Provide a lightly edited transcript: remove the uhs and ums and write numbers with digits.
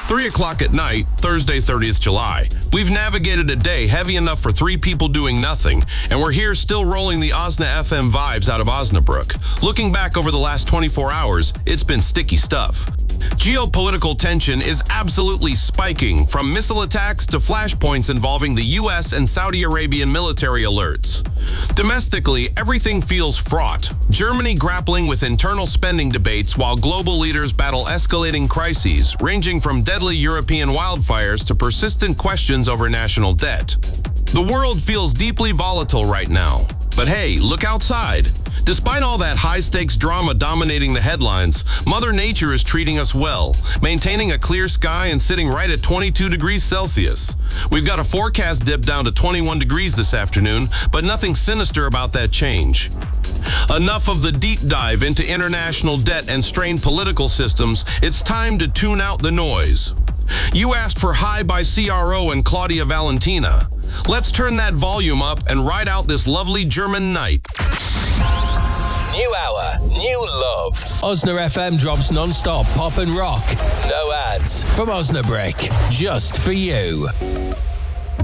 3 o'clock at night, Thursday, 30th July. We've navigated a day heavy enough for 3 people doing nothing, and we're here still rolling the Osna FM vibes out of Osnabrück. Looking back over the last 24 hours, it's been sticky stuff. Geopolitical tension is absolutely spiking, from missile attacks to flashpoints involving the U.S. and Saudi Arabian military alerts. Domestically, everything feels fraught. Germany grappling with internal spending debates while global leaders battle escalating crises, ranging from deadly European wildfires to persistent questions over national debt. The world feels deeply volatile right now. But hey, look outside. Despite all that high-stakes drama dominating the headlines, Mother Nature is treating us well, maintaining a clear sky and sitting right at 22 degrees Celsius. We've got a forecast dip down to 21 degrees this afternoon, but nothing sinister about that change. Enough of the deep dive into international debt and strained political systems. It's time to tune out the noise. You asked for High by CRO and Claudia Valentina. Let's turn that volume up and ride out this lovely German night. New hour, new love. Osna FM drops non-stop pop and rock. No ads. From Osnabrück, just for you.